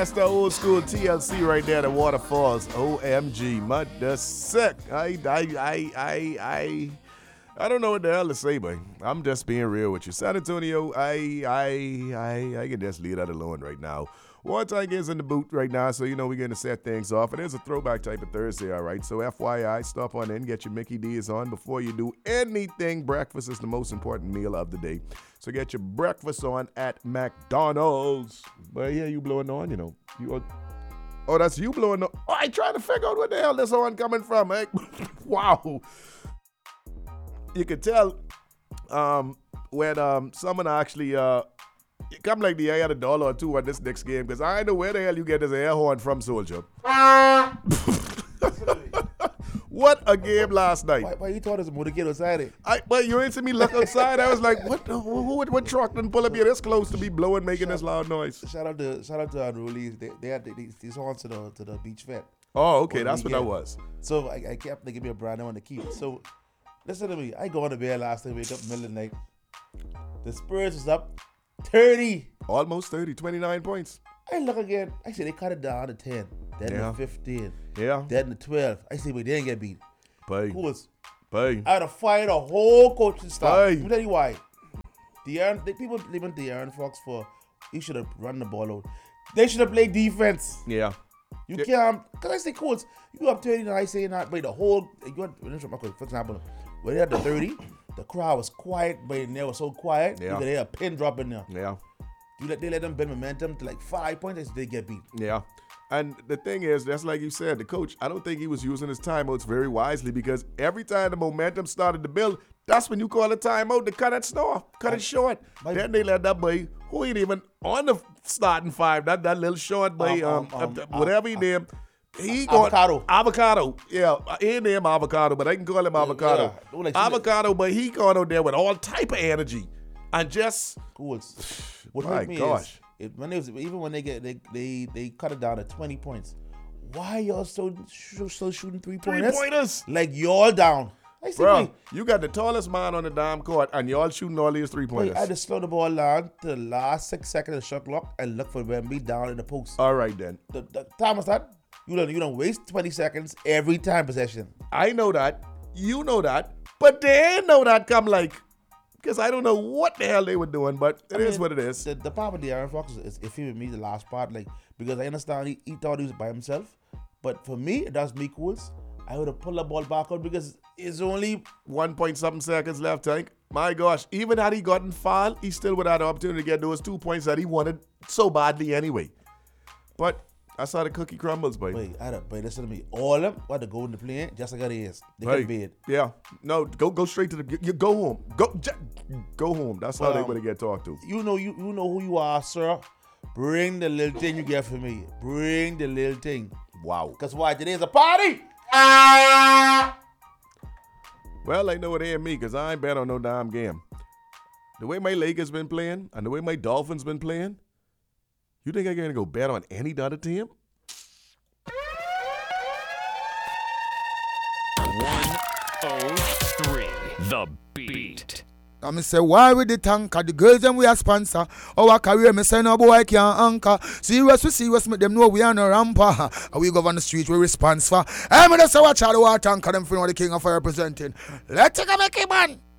That's the old school TLC right there, the Waterfalls. OMG, mother sick. I don't know what the hell to say, but I'm just being real with you. San Antonio, I can just leave that alone right now. One time is in the boot right now, so we're going to set things off. It is a throwback type of Thursday, all right? So FYI, stop on in, get your Mickey D's on before you do anything. Breakfast is the most important meal of the day. So get your breakfast on at McDonald's. But yeah, you blowing on, Oh, that's you blowing on. Oh, I trying to figure out where the hell this horn coming from, eh? Wow. You can tell when someone actually... it come like the I had $1 or $2 on this next game because I know where the hell you get this air horn from, soldier. What a game last night. Why you thought it was a motorcade outside it? But you ain't see me look outside. I was like, what truck didn't pull up here this close to be blowing, making this loud noise? Shout out to Unruly. They had these horns to the beach vet. Oh, okay, that's what that was. So I kept thinking me a brand new one to keep. So listen to me. I go on the bed last night, wake up in the middle of the night. The Spurs was up 30. Almost 30, 29 points. I look again. I say they cut it down to 10. Then to 15. Yeah. Then to 12. I say, but they didn't get beat. Pay. Who was? Pay. I had to fire the whole coaching staff. Pay. Let me tell you why. People blaming De'Aaron Fox for he should have run the ball out. They should have played defense. Yeah. You can't, because I say, Colts, you up 30 and I say not, but the whole, for example, when they had the 30, the crowd was quiet, but they were so quiet, Yeah. they had a pin drop in there. Yeah. They let them build momentum to like 5 points, they get beat. Yeah. And the thing is, that's like you said, the coach, I don't think he was using his timeouts very wisely because every time the momentum started to build, that's when you call a timeout to cut it short. Then they let that boy, who ain't even on the starting five, that little short boy, whatever he named, he Avocado. Yeah, he ain't named Avocado, but I can call him Avocado. Yeah. Avocado, but he gone out there with all type of energy. And just... What my hurt me gosh. is, when they cut it down to 20 points, why y'all still shooting 3-pointers? 3-pointers? Like y'all down. I said, Bro, you got the tallest man on the damn court, and y'all shooting all these 3-pointers. I had to slow the ball down to the last 6 seconds of the shot clock and look for Wemby down in the post. All right, then. The time was that. You don't waste 20 seconds every time possession. I know that. You know that. But they ain't know that come like... Because I don't know what the hell they were doing, but it is what it is. The part with De'Aaron Fox is iffy with me, the last part, like, because I understand he thought he was by himself. But for me, it does me cool. I would have pulled the ball back out because it's only 1 point something seconds left, Tank. My gosh, even had he gotten fouled, he still would have had the opportunity to get those 2 points that he wanted so badly anyway. But I saw the cookie crumbles, boy. But listen to me. All of them want to go in the plane just like it is. They get bid. Yeah. No, go straight to you go home. Go home. That's how they want to get talked to. You know who you are, sir. Bring the little thing you get for me. Bring the little thing. Wow. Because why? Today's a party. Well, they know it ain't me because I ain't bet on no damn game. The way my Lakers been playing and the way my Dolphins been playing, you think I'm going to go bet on any other team? 103 The Beat. I me say, why with the tanker? The girls them we are sponsor. Our career, me say no boy can't anchor. Serious, make them know we are no ramper. And we go on the street, we response for. Hey, me just say watch out the war tanker, them for the king of fire representing. Let's take a make it, man.